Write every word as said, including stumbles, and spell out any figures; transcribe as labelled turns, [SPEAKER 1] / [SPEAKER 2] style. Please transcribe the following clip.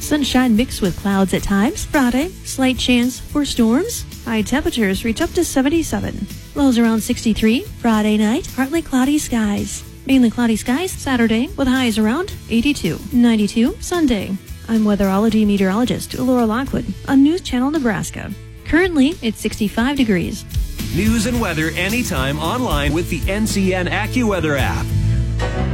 [SPEAKER 1] Sunshine mixed with clouds at times. Friday, slight chance for storms. High temperatures reach up to seventy-seven. Lows around sixty-three. Friday night, partly cloudy skies. Mainly cloudy skies Saturday with highs around eighty-two. ninety-two Sunday. I'm weatherology meteorologist Laura Lockwood on News Channel Nebraska. Currently, it's sixty-five degrees.
[SPEAKER 2] News and weather anytime online with the N C N AccuWeather app.